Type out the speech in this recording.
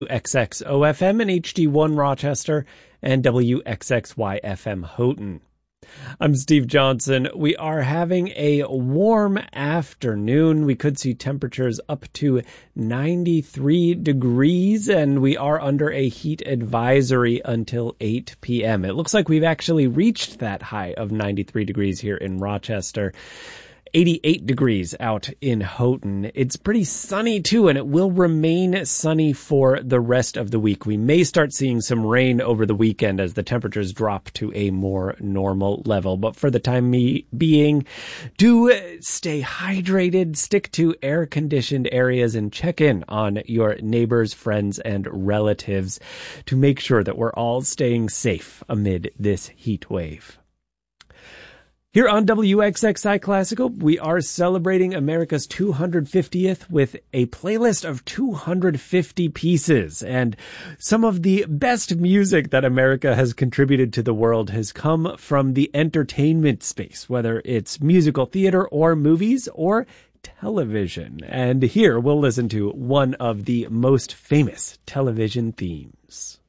WXXOFM and HD1 Rochester and WXXYFM Houghton. I'm Steve Johnson. We are having a warm afternoon. We could see temperatures up to 93 degrees, and we are under a heat advisory until 8 p.m. It looks like we've actually reached that high of 93 degrees here in Rochester. 88 degrees out in Houghton. It's pretty sunny too, and it will remain sunny for the rest of the week. We may start seeing some rain over the weekend as the temperatures drop to a more normal level. But for the time being, do stay hydrated, stick to air-conditioned areas, and check in on your neighbors, friends, and relatives to make sure that we're all staying safe amid this heat wave. Here on WXXI Classical, we are celebrating America's 250th with a playlist of 250 pieces. And some of the best music that America has contributed to the world has come from the entertainment space, whether it's musical theater or movies or television. And here we'll listen to one of the most famous television themes.